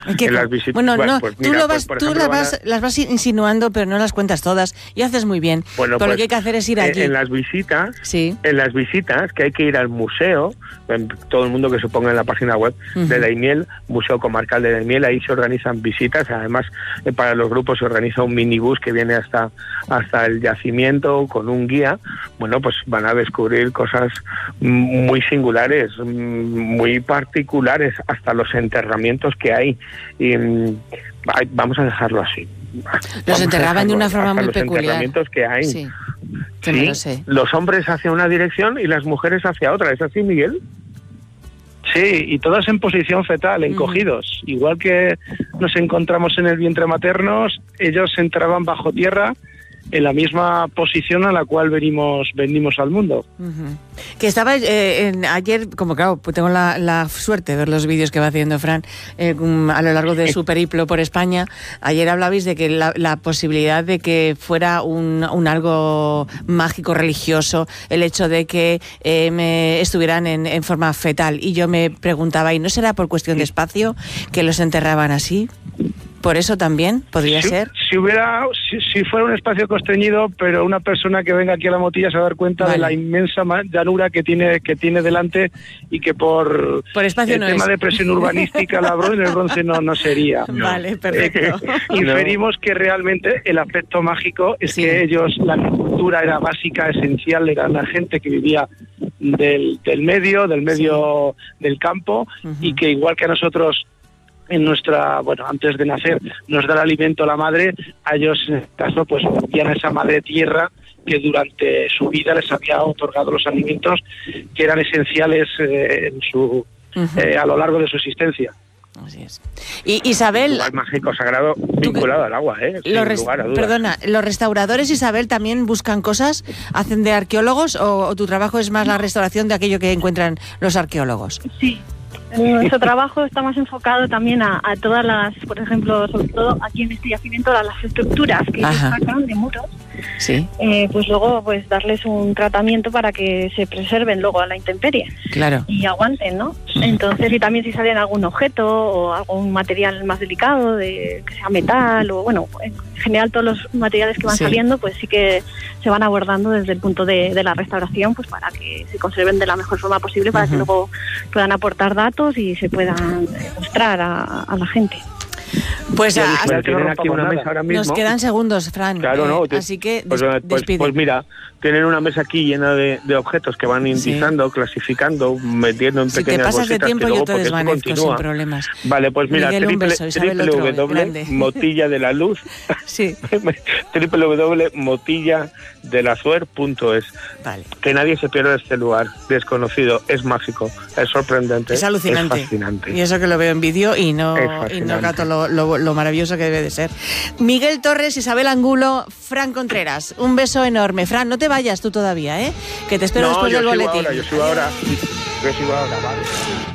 En las visitas. Bueno, no, pues tú, mira, las vas insinuando, pero no las cuentas todas y haces muy bien. Bueno, pero lo que hay que hacer es ir allí. En las visitas, sí. En las visitas, que hay que ir al museo, todo el mundo que se ponga en la página web de Daimiel, Museo Comarcal de Daimiel, ahí se organizan visitas. Además, para los grupos se organiza un minibús que viene hasta el yacimiento con un guía. Bueno, pues van a descubrir cosas muy singulares, muy particulares, hasta los enterramientos que hay. Y vamos a dejarlo así. Los enterraban de una forma muy peculiar. Los enterramientos que hay. Sí, que sí, no lo sé. Los hombres hacia una dirección y las mujeres hacia otra. ¿Es así, Miguel? Sí, y todas en posición fetal, encogidos. Igual que nos encontramos en el vientre materno, ellos se enterraban bajo tierra en la misma posición a la cual venimos al mundo. Que estaba ayer, como claro, pues tengo la suerte de ver los vídeos que va haciendo Fran a lo largo de su periplo por España. Ayer hablabais de que la posibilidad de que fuera un algo mágico, religioso, el hecho de que estuvieran en forma fetal. Y yo me preguntaba, ¿y no será por cuestión de espacio que los enterraban así? ¿Por eso también podría ser? Si fuera un espacio constreñido, pero una persona que venga aquí a la Motilla se va a dar cuenta de la inmensa llanura que tiene delante, y que por espacio el tema de presión urbanística en el bronce no sería. Vale, perfecto. Inferimos que realmente el aspecto mágico es que ellos, la agricultura era básica, esencial, era la gente que vivía del medio del campo, y que igual que a nosotros antes de nacer nos da el alimento la madre, a ellos en este caso pues volvían a esa madre tierra que durante su vida les había otorgado los alimentos que eran esenciales a lo largo de su existencia. Así es. Y Isabel, un lugar mágico sagrado vinculado al agua, sin lugar a dudas. Perdona, ¿los restauradores, Isabel, también buscan cosas? ¿Hacen de arqueólogos o tu trabajo es más la restauración de aquello que encuentran los arqueólogos? Sí. Nuestro trabajo está más enfocado también a todas las, por ejemplo, sobre todo aquí en este yacimiento, a las estructuras que ellos sacan de muros. Sí. Pues luego darles un tratamiento para que se preserven luego a la intemperie. Claro. Y aguanten, ¿no? Entonces, y también si salen algún objeto o algún material más delicado, que sea metal o en general todos los materiales que van saliendo, pues sí que se van abordando desde el punto de la restauración, pues para que se conserven de la mejor forma posible, para que luego puedan aportar datos y se puedan mostrar a la gente. Pues tienen aquí una mesa ahora mismo. Nos quedan segundos, Fran. Claro, no. Así que pues mira, tienen una mesa aquí llena de objetos que van indizando, clasificando, metiendo en pequeñas bolsitas. Si te pasas de tiempo, yo te desvanezco sin problemas. Vale, pues mira, Miguel, www.motilladelaluz www.motilladelazuer.es. Vale. Que nadie se pierda este lugar desconocido, es mágico, es sorprendente, es alucinante, es fascinante. Y eso que lo veo en vídeo y no gato lo maravilloso que debe de ser. Miguel Torres, Isabel Angulo, Fran Contreras, un beso enorme. Fran, no te vayas tú todavía, que te espero después del boletín. Yo sigo ahora, vale.